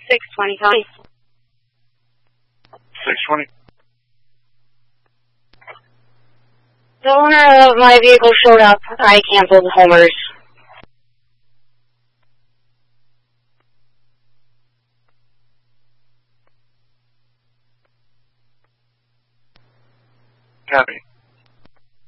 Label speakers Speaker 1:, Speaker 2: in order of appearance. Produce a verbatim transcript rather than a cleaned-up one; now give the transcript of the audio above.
Speaker 1: six twenty, Tony.
Speaker 2: six twenty.
Speaker 1: The owner of my vehicle showed up. I canceled Homer's.
Speaker 2: Copy.